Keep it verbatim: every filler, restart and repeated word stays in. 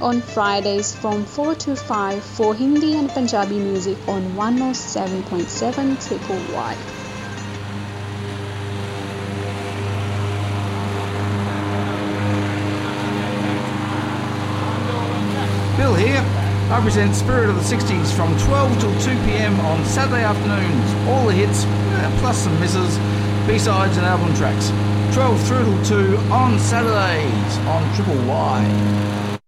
on Fridays from four to five for Hindi and Punjabi music on one oh seven point seven Triple Y. Bill here. I present Spirit of the sixties from twelve till two p.m. on Saturday afternoons. All the hits, eh, plus some misses, B-sides and album tracks. twelve through till two on Saturdays on Triple Y.